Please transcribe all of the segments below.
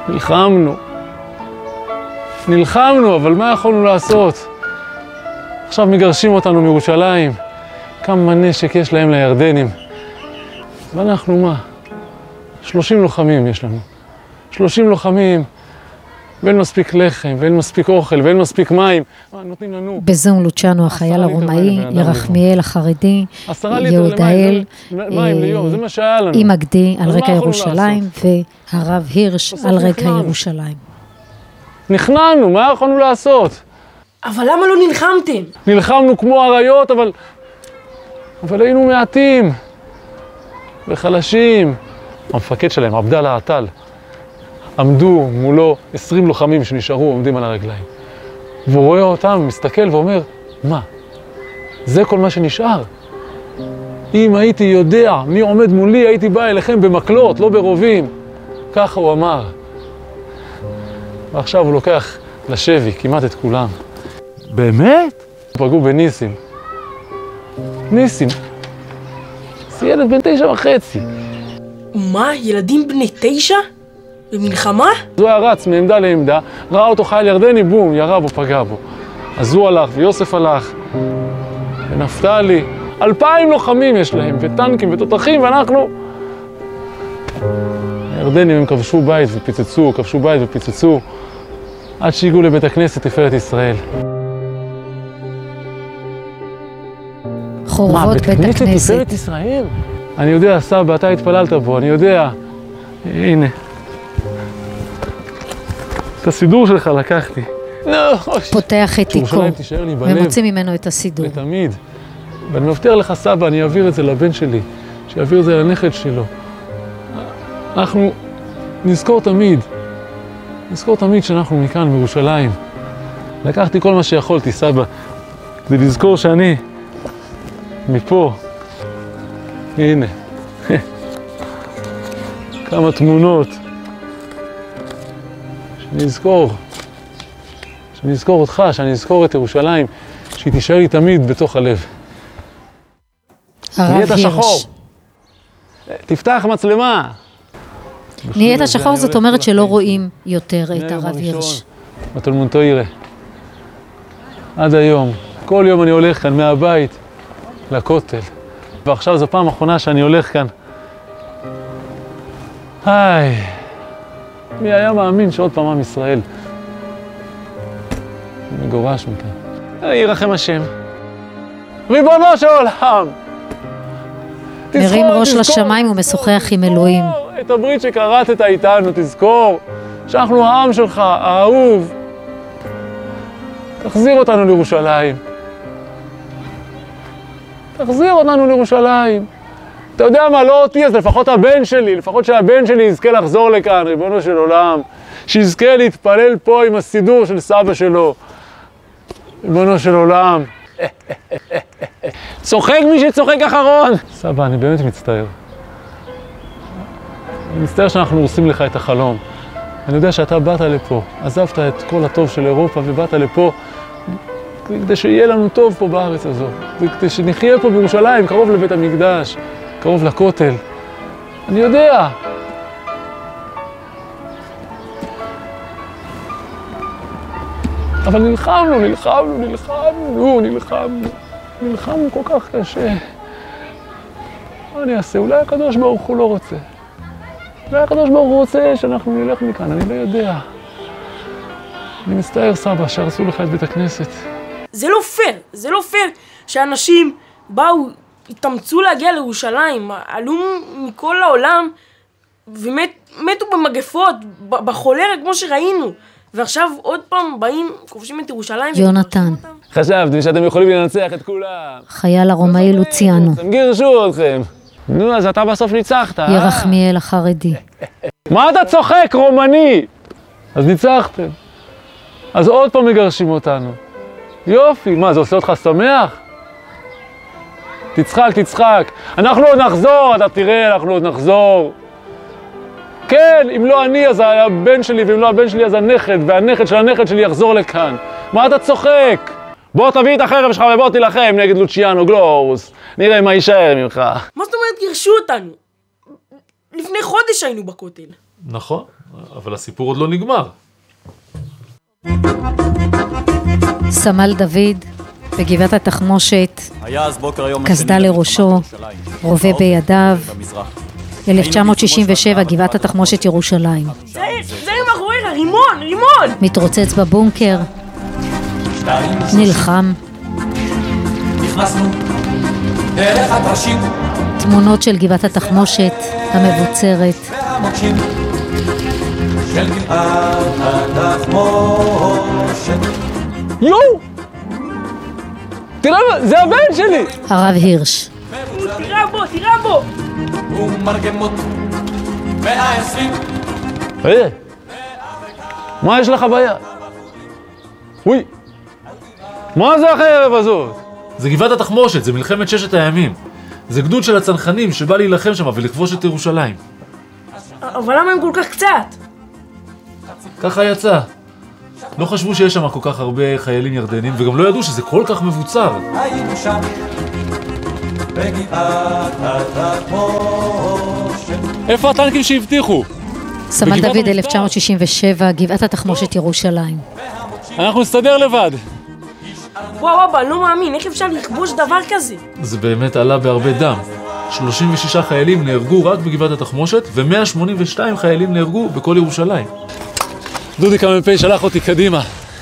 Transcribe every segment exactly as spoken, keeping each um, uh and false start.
נלחמנו. נלחמנו, אבל מה יכולנו לעשות? עכשיו מגרשים אותנו מירושלים. כמה נשק יש להם לירדנים. ואנחנו מה? שלושים לוחמים יש לנו. שלושים לוחמים, ואין מספיק לחם, ואין מספיק אוכל, ואין מספיק מים. נותנים לנו... בזום לוצ'אנו, החייל הרומאי, ירחמיאל החרדי, יהודאל, עם הגדי על רקע ירושלים, והרב הירש על רקע ירושלים. נכנענו, מה יכולנו לעשות? אבל למה לא נלחמתם? נלחמנו כמו אריות, אבל... אבל היינו מעטים. וחלשים. המפקד שלהם, עבדאללה עטל, עמדו מולו עשרים לוחמים שנשארו עומדים על הרגליים. והוא רואה אותם, מסתכל ואומר, מה? זה כל מה שנשאר? אם הייתי יודע מי עומד מולי, הייתי בא אליכם במקלות, לא ברובים. ככה הוא אמר. ועכשיו הוא לוקח לשבי כמעט את כולם. באמת? פגעו בניסים. ניסים. זה ילד בן תשע וחצי. מה? ילדים בני תשע? במלחמה? אז הוא היה רץ מעמדה לעמדה, ראה אותו חייל ירדני, בום, ירה בו, פגע בו. אז הוא הלך, ויוסף הלך, ונפתלי. אלפיים לוחמים יש להם, וטנקים ותותחים, ואנחנו... הירדנים הם כבשו בית ופיצצו, כבשו בית ופיצצו, עד שהגיעו לבית הכנסת תפארת ישראל. חורבות בית הכנסת. מה, בית כנסת תפארת ישראל? אני יודע, סבא, אתה התפללת בו, אני יודע. הנה. את הסידור שלך לקחתי. פותח את תיקו, ומוציא ממנו את הסידור. ותמיד. ואני מבטיח לך, סבא, אני אעביר את זה לבן שלי, שיעביר את זה לנכד שלו. אנחנו נזכור תמיד, נזכור תמיד שאנחנו מכאן, מירושלים. לקחתי כל מה שיכולתי, סבא, כדי לזכור שאני מפה. הנה. כמה תמונות. שאני אזכור. שאני אזכור אותך, שאני אזכור את ירושלים, שהיא תישאר לי תמיד בתוך הלב. הרב הירש. תפתח מצלמה. נהיית שחור זאת אומרת שלא רואים יותר את הרב הירש. בתלמוד תורה. עד היום. כל יום אני הולך כאן מהבית לכותל. ועכשיו זו פעם אחרונה שאני הולך כאן. היי, מי היה מאמין שעוד פעם עם ישראל מגורש מכאן. ירחם השם. ריבונו של עולם. מרים ראש לשמיים ומשוחח עם אלוהים. את הברית שקראת איתנו, תזכור שאנחנו העם שלך, האהוב. תחזיר אותנו לירושלים. תחזיר אותנו לירושלים. אתה יודע מה, לא אותי, אז לפחות הבן שלי, לפחות שהבן שלי יזכה לחזור לכאן, ריבונו של עולם. שיזכה להתפלל פה עם הסידור של סבא שלו. ריבונו של עולם. צוחק מי שצוחק אחרון. סבא, אני באמת מצטער. אני מצטער שאנחנו עושים לך את החלום. אני יודע שאתה באת לפה, עזבת את כל הטוב של אירופה ובאת לפה כדי שיהיה לנו טוב פה בארץ הזו. כדי שנחיה פה בירושלים, קרוב לבית המקדש, קרוב לכותל. אני יודע. אבל נלחמנו, נלחמנו, נלחמנו, נלחמנו. נלחמנו כל כך קשה. מה אני אעשה? אולי הקדוש ברוך הוא לא רוצה. אולי הקדוש ברוך הוא רוצה שאנחנו נלך מכאן, אני לא יודע. אני מצטער, סבא, שהרסו לך את בית הכנסת. זה לא פייר, זה לא פייר שאנשים באו, התאמצו להגיע לירושלים, עלו מכל העולם ומתו במגפות, בחולרה כמו שראינו. ועכשיו עוד פעם באים, כובשים את ירושלים. יונתן. חשבתי שאתם יכולים לנצח את כולם. חייל הרומאי לוציאנו. הם גירשו אתכם. נו, אז אתה בסוף ניצחת. ירחמיאל החרדי. מה אתה צוחק, רומני? אז ניצחתם. אז עוד פעם מגרשים אותנו. יופי, מה, זה עושה אותך שמח? תצחק, תצחק. אנחנו עוד נחזור, אתה תראה, אנחנו עוד נחזור. כן, אם לא אני, אז הבן שלי, ואם לא הבן שלי, אז הנכד, והנכד של הנכד שלי יחזור לכאן. מה אתה צוחק? בוא תביא את החרב שלך ובוא תילחם נגד לוציאנו גלורוס. נראה מה יישאר ממך. מה זאת אומרת גירשו אותנו? לפני חודש היינו בכותל. נכון, אבל הסיפור עוד לא נגמר. סמל דוד, בגבעת התחמושת, קסדה לראשו, רובה בידיו, אלף תשע מאות שישים ושבע, גבעת התחמושת ירושלים. זה, זה מאחוריך, רימון, רימון! מתרוצץ בבונקר, נלחם. נכנסנו דרך התרשים. תמונות של גבעת התחמושת המבוצרת. והמוקשים של גבעת התחמושת. יואו! תראה, זה הבן שלי! הרב הירש. תירה בו, תירה בו! ומרגמות מאה עשרים. היי, מה יש לך ביד? אוי, מה זה החרב הזאת? זה גבעת התחמושת, זה מלחמת ששת הימים. זה גדוד של הצנחנים שבא להילחם שם ולכבוש את ירושלים. אבל למה הם כל כך קצת? ככה יצא. לא חשבו שיש שם כל כך הרבה חיילים ירדנים, וגם לא ידעו שזה כל כך מבוצר. היינו שם בגבעת התחמושת. איפה הטנקים שהבטיחו? סמל דוד אלף תשע מאות שישים ושבע, גבעת התחמושת ירושלים. אנחנו נסתדר לבד. וואו, וואו, אני לא מאמין, איך אפשר לכבוש דבר כזה? זה באמת עלה בהרבה דם. שלושים ושישה חיילים נהרגו רק בגבעת התחמושת, ו-מאה שמונים ושתיים חיילים נהרגו בכל ירושלים. דודיק המ"פ שלח אותי קדימה.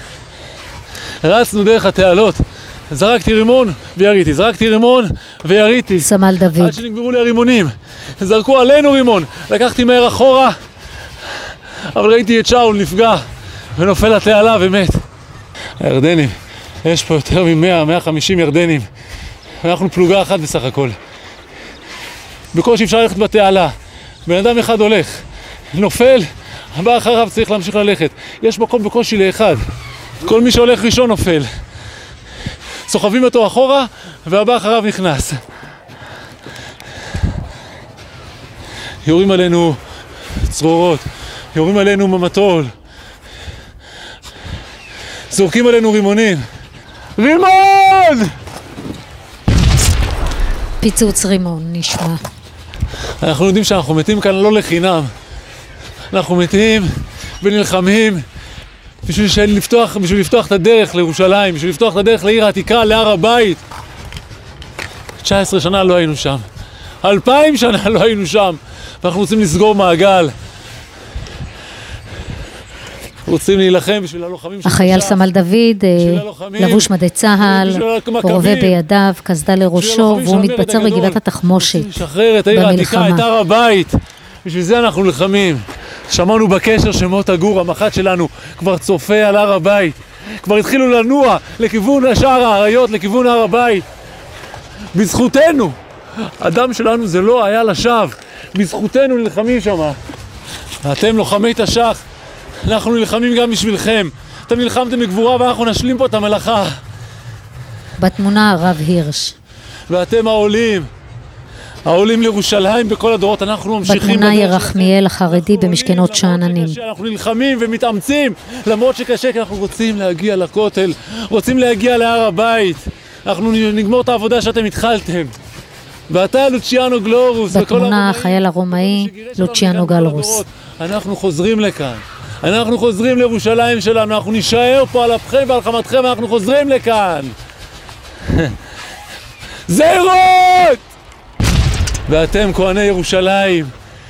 רצנו דרך התעלות, זרקתי רימון ויריתי, זרקתי רימון ויריתי. סמל דוד. עד שנגמרו לי הרימונים. זרקו עלינו רימון, לקחתי מהר אחורה, אבל ראיתי את שאול נפגע ונופל לתעלה ומת. הירדנים, יש פה יותר מ-מאה, מאה וחמישים ירדנים. אנחנו פלוגה אחת בסך הכל. בקושי אפשר ללכת בתעלה. בן אדם אחד הולך, נופל, הבא אחריו צריך להמשיך ללכת. יש מקום בקושי לאחד. כל מי שהולך ראשון נופל. סוחבים אותו אחורה, והבא אחריו נכנס. יורים עלינו צרורות, יורים עלינו ממטול. זורקים עלינו רימונים. רימון! פיצוץ רימון נשמע. אנחנו יודעים שאנחנו מתים כאן לא לחינם. אנחנו מתים ונלחמים בשביל לפתוח, בשביל לפתוח את הדרך לירושלים, בשביל לפתוח את הדרך לעיר העתיקה, להר הבית. תשע עשרה שנה לא היינו שם. אלפיים שנה לא היינו שם. ואנחנו רוצים לסגור מעגל. רוצים להילחם בשביל הלוחמים של החייל סמל דוד, לבוש מדי צהל, רובה בידיו, קסדה לראשו, והוא מתבצר בגבעת התחמושת. לשחרר את העיר העתיקה, את הר הבית. בשביל זה אנחנו נלחמים. שמענו בקשר שמות הגור, המח"ט שלנו, כבר צופה על הר הבית. כבר התחילו לנוע לכיוון שער האריות, לכיוון הר הבית. בזכותנו. הדם שלנו זה לא היה לשווא. בזכותנו נלחמים שם. אתם לוחמי תש"ח. אנחנו נלחמים גם בשבילכם. אתם נלחמתם בגבורה ואנחנו נשלים פה את המלאכה. בתמונה הרב הירש. ואתם העולים. העולים לירושלים בכל הדורות. אנחנו ממשיכים... בתמונה ירחמיאל החרדי במשכנות שאננים. אנחנו נלחמים ומתאמצים. למרות שקשה, כי אנחנו רוצים להגיע לכותל. רוצים להגיע להר הבית. אנחנו נגמור את העבודה שאתם התחלתם. ואתה לוציאנו גלורוס. בתמונה החייל הרומאי לוציאנו גלרוס. אנחנו חוזרים לכאן. אנחנו חוזרים לירושלים שלנו, אנחנו נשאר פה על אפכם ועל חמתכם, ואנחנו חוזרים לכאן. זהירות! ואתם כהני ירושלים.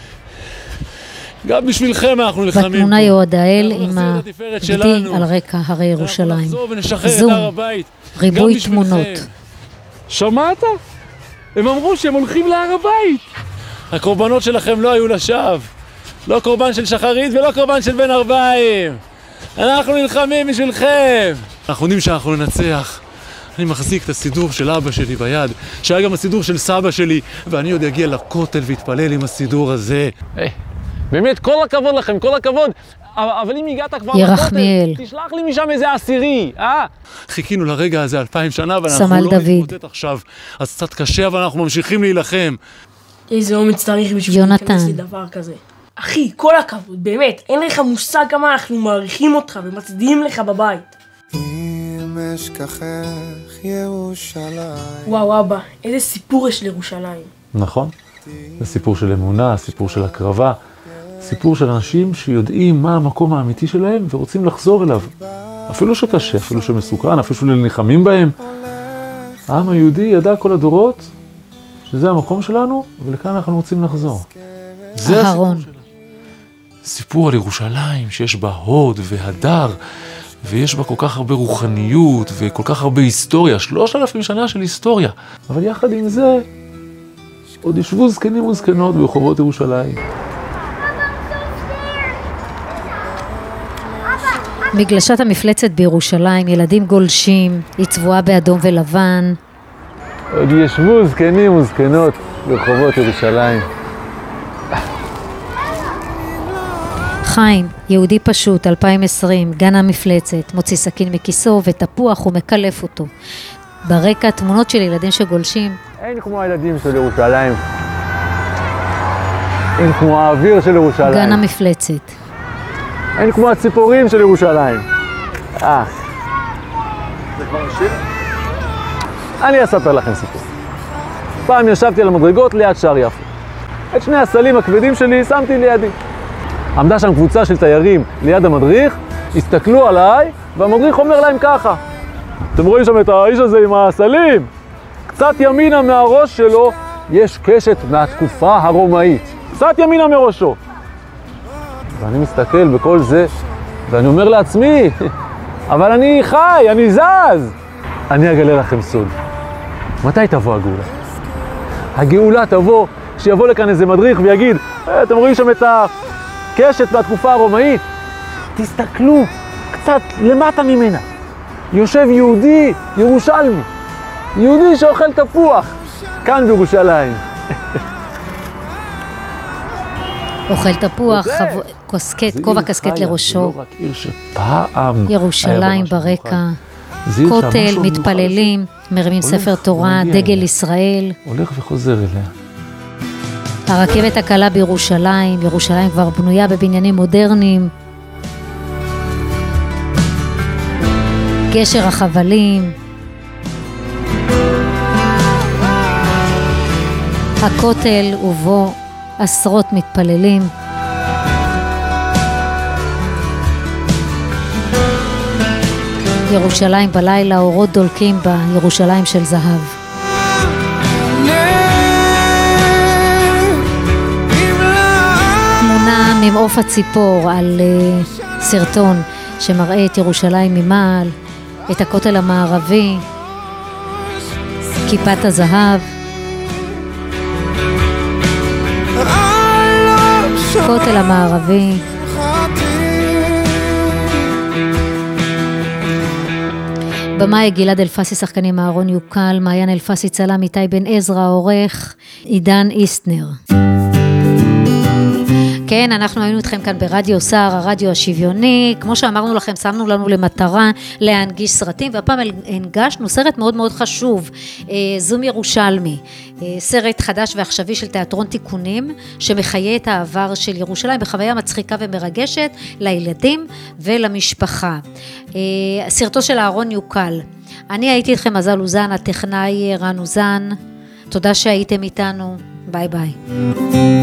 גם בשבילכם אנחנו נלחמים. בתמונה יהודאל עם הגדי על רקע הרי ירושלים. זום, ריבוי תמונות. שמעת? הם אמרו שהם הולכים להר הבית. הקורבנות שלכם לא היו לשווא. לא קורבן של שחרית ולא קורבן של בן ארבעים. אנחנו נלחמים בשבילכם. אנחנו יודעים שאנחנו ננצח. אני מחזיק את הסידור של אבא שלי ביד, שהיה גם הסידור של סבא שלי, ואני עוד אגיע לכותל והתפלל עם הסידור הזה. היי, באמת, כל הכבוד לכם, כל הכבוד. אבל אם הגעת כבר לכותל, תשלח לי משם איזה עשירי, אה? חיכינו לרגע הזה אלפיים שנה, ואנחנו לא נתמודד עכשיו. אז קצת קשה, אבל אנחנו ממשיכים להילחם. איזה אומץ צריך בשביל להיכנס לדבר כזה. אחי, כל הכבוד, באמת, אין לך מושג כמה אנחנו מעריכים אותך ומצדיעים לך בבית. אם אשכחך ירושלים. וואו, אבא, איזה סיפור יש לירושלים. נכון. זה סיפור של אמונה, סיפור של הקרבה, סיפור של אנשים שיודעים מה המקום האמיתי שלהם ורוצים לחזור אליו. אפילו שקשה, אפילו שמסוכן, אפילו שנלחמים בהם. העם היהודי ידע כל הדורות שזה המקום שלנו, ולכאן אנחנו רוצים לחזור. זה הסיפור שלנו. סיפור על ירושלים שיש בה הוד והדר, ויש בה כל כך הרבה רוחניות וכל כך הרבה היסטוריה, שלושת אלפים שנה של היסטוריה. אבל יחד עם זה, עוד ישבו זקנים וזקנות ברחובות ירושלים. מגלשת המפלצת בירושלים, ילדים גולשים, היא צבועה באדום ולבן. עוד ישבו זקנים וזקנות ברחובות ירושלים. חיים, יהודי פשוט, אלפיים ועשרים, גן המפלצת, מוציא סכין מכיסו ותפוח ומקלף אותו. ברקע תמונות של ילדים שגולשים. אין כמו הילדים של ירושלים. אין כמו האוויר של ירושלים. גן המפלצת. אין כמו הציפורים של ירושלים. אה. זה כבר שיר? אני אספר לכם סיפור. פעם ישבתי על המדרגות ליד שער יפו. את שני הסלים הכבדים שלי שמתי לידי. עמדה שם קבוצה של תיירים ליד המדריך, הסתכלו עליי, והמדריך אומר להם ככה. אתם רואים שם את האיש הזה עם הסלים? קצת ימינה מהראש שלו יש קשת מהתקופה הרומאית. קצת ימינה מראשו. ואני מסתכל בכל זה, ואני אומר לעצמי, אבל אני חי, אני זז. אני אגלה לכם סוד. מתי תבוא הגאולה? הגאולה תבוא, שיבוא לכאן איזה מדריך ויגיד, אתם רואים שם את הקשת מהתקופה הרומאית? תסתכלו, קצת למטה ממנה. יושב יהודי, ירושלמי. יהודי שאוכל תפוח, כאן בירושלים. אוכל תפוח, קוסקט, כובע קסקט לראשו. זה לא רק עיר שפעם ירושלים ברקע, כותל, מתפללים, מרימים ספר תורה, דגל ישראל. הולך וחוזר אליה. הרכבת הקלה בירושלים, ירושלים כבר בנויה בבניינים מודרניים. גשר החבלים. הכותל ובו עשרות מתפללים. ירושלים בלילה, אורות דולקים בה, ירושלים של זהב. תמונה ממעוף הציפור על uh, סרטון שמראה את ירושלים ממעל, את הכותל המערבי, כיפת הזהב. כותל המערבי. במאי גלעד אלפסי, שחקנים אהרון יוקל, מעיין אלפסי, צלם איתי בן עזרא, עורך עידן איסטנר. כן, אנחנו היינו איתכם כאן ברדיו סער, הרדיו השוויוני. כמו שאמרנו לכם, שמנו לנו למטרה להנגיש סרטים, והפעם הנגשנו סרט מאוד מאוד חשוב, זום ירושלמי, סרט חדש ועכשווי של תיאטרון תיקונים, שמחיה את העבר של ירושלים בחוויה מצחיקה ומרגשת לילדים ולמשפחה. סרטו של אהרון יוקל. אני הייתי איתכם מזל אוזן, הטכנאי רן אוזן. תודה שהייתם איתנו. ביי ביי.